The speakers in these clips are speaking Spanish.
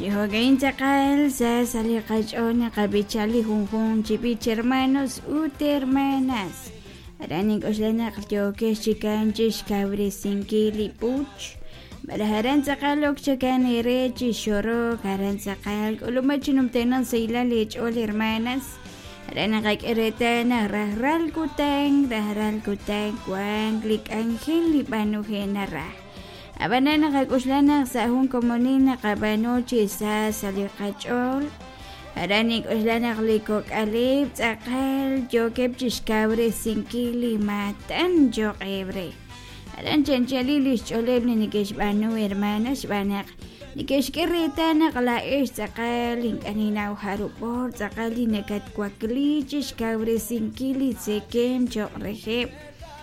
Jihogain takal sa salikachon na kabichali hunghung chipich hermanos hermanas. Araning oslana kalyoke chikanchish kabre sinkili puch. Balaharan sakalok chikan ere chishoro karan sakal ulumachinum tenan sa ilalech ol hermanas. Arana kak ereta na rahral kutang kwang klik anghel lipanuhe na rah. Abana nakakuslana sa ahong komunin na kabanochi sa salikachol. Aranik uslana klikok alip sakal jokep chiskabre sinkili matan jokebre. Aran chanchalilis choleb ni nikeshbano hermanas banak. Nikeshkereta na kalaish sakal hinkaninaw harupor sakal hinakat kwakli chiskabre sinkili sekem jokrehep.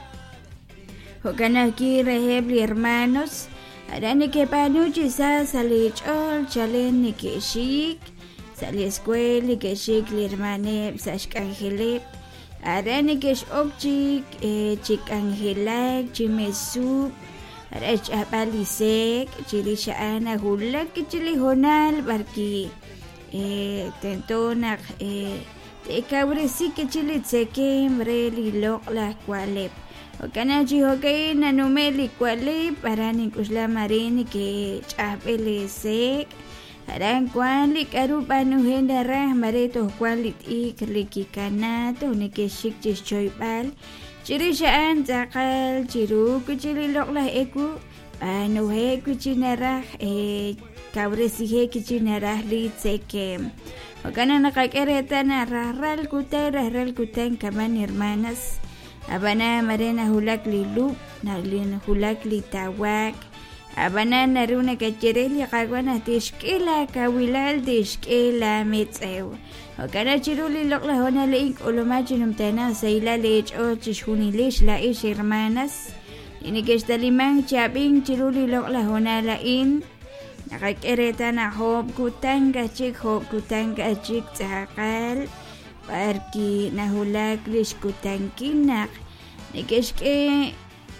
Hokanaki rehebli hermanos, arani que panuchi sa salichol chalen ni que chic, sali escuela que chic li hermane sashkangelep, arani que okchik chik angelak chimesup, arach apalisek chirishaana hulak chilihonal barki tentonak te kabresi que chilitsekem reli lok la kwalep. Okanachi hokay na numeli kwali paraning kusla marini ke chapele sek harang kwali karu panuhen darah mareto kwali ikliki kanato nike shik choypal chirishaan zakal chiru kuchililok lah eku panuhe kuchinarah kabresihe kuchinarah li sekem. Okana nakakereta na rahral kutang kaman hermanas. Abana marena hulak lilup, naglin hulak litawak. Abana naruna kachireli kagwana tishkila kawilal tishkila metsew. Okana chiruli lokla hona leink ulumachinum tena sa ilalech o chishunilish la ish hermanas. Inikeshtalimang chabing chiruli lokla hona lain. Nakakereta na hop kutanga chik tsakal. Parki nahulak lish kutangkinak nikeshke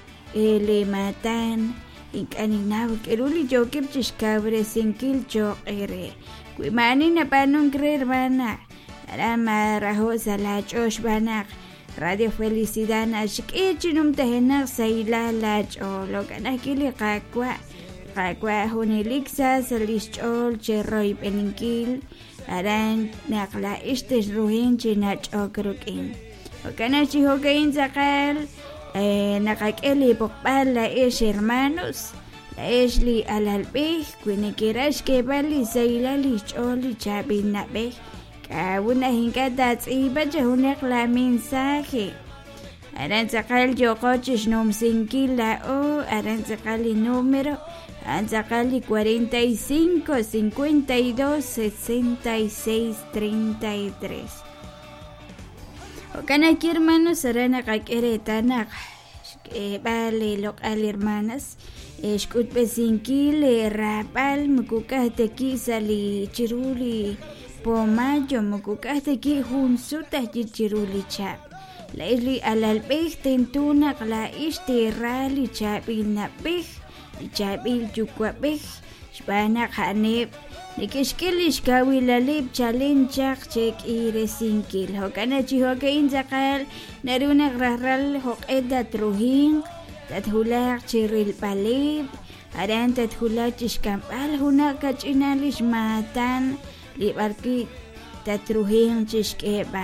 lematan inkaninaw keruli jokip chishkabre sinkil chok ere kuimani na panong krer bana arama raho salachosh banak Radio Felicidad na shikichinum tehenak sa ilalach o lokanakili kakwa huniliksa sa lischol cheroy peninkil aran nakla istes ruhin chinach okrukin. Okana chihokain sakal nakakeli pokpal la ish hermanos la ish li alalpih kunikirash ke bali sa ilali choli chabin nabeh kawuna hinkatats iba jahunek la mensaje. Aran sakal yokochish nom sinkila o aran sakali número Anzacali 45 52 66 33. Okanaki hermanos sarana kakeretanak vale local hermanas escut pesinkil rapal mukukateki sali chiruli pomayo mukukateki hunsuta chiruli chap laili alalpeh tentunak la rali chapil napeh Chabil jukwapih shbana khanep nikishkilish kawilalip chalinchak chek iresinkil hokana chihokain zakal naruna grahral hok edat ruhin tathulak chiril palib aran tathulak chishkampal hunak kachinalish matan libarki tatruhin chishkeba